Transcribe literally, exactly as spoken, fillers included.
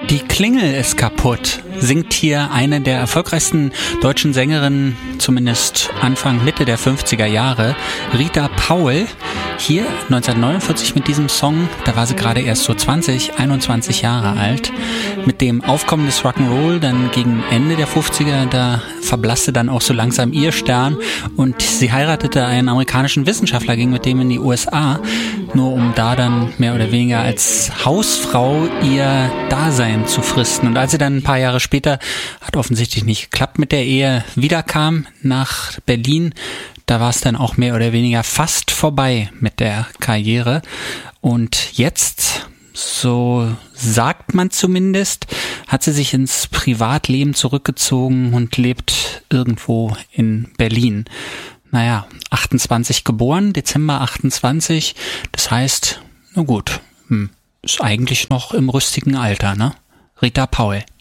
Die Klingel ist kaputt, singt hier eine der erfolgreichsten deutschen Sängerinnen, zumindest Anfang, Mitte der fünfziger Jahre, Rita Paul. Hier neunzehnhundertneunundvierzig mit diesem Song, da war sie gerade erst so zwanzig, einundzwanzig Jahre alt. Mit dem Aufkommen des Rock'n'Roll dann gegen Ende der fünfziger, da verblasste dann auch so langsam ihr Stern und sie heiratete einen amerikanischen Wissenschaftler, ging mit dem in die U S A, nur um da dann mehr oder weniger als Hausfrau ihr Dasein zu fristen. Und als sie dann ein paar Jahre später, hat offensichtlich nicht geklappt mit der Ehe, wiederkam nach Berlin, da war es dann auch mehr oder weniger fast vorbei mit der Karriere. Und jetzt, so sagt man zumindest, hat sie sich ins Privatleben zurückgezogen und lebt irgendwo in Berlin. Naja, achtundzwanzig geboren, Dezember achtundzwanzig, das heißt, na gut, ist eigentlich noch im rüstigen Alter, ne? Rita Paul.